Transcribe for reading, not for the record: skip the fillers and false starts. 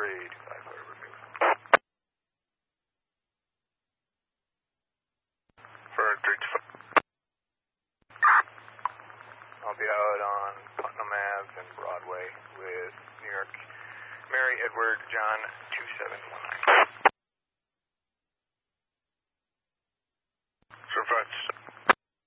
325 For 325. I'll be out on Putnam Ave and Broadway with New York Mary Edward John 2719.